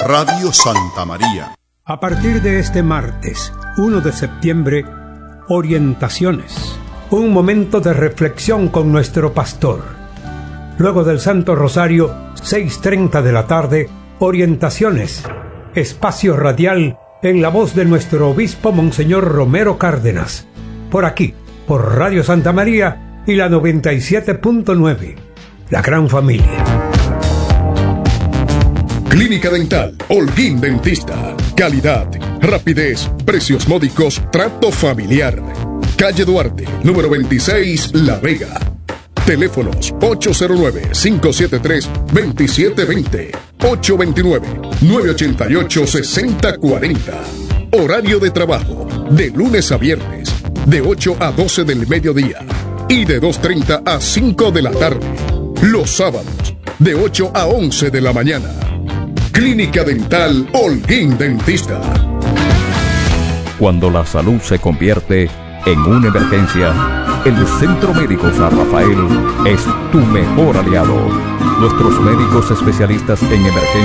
Radio Santa María. A partir de este martes, 1 de septiembre, Orientaciones. Un momento de reflexión con nuestro pastor. Luego del Santo Rosario, 6:30 de la tarde, Orientaciones. Espacio radial en la voz de nuestro obispo Monseñor Romero Cárdenas. Por aquí, por Radio Santa María y la 97.9. La gran familia. Clínica Dental Holguín Dentista. Calidad, rapidez, precios módicos, trato familiar. Calle Duarte, número 26, La Vega. Teléfonos 809-573-2720, 829-988-6040. Horario de trabajo, de lunes a viernes, de 8 a 12 del mediodía y de 2:30 a 5 de la tarde. Los sábados, de 8 a 11 de la mañana. Clínica Dental Holguín Dentista. Cuando la salud se convierte en una emergencia, el Centro Médico San Rafael es tu mejor aliado. Nuestros médicos especialistas en emergencia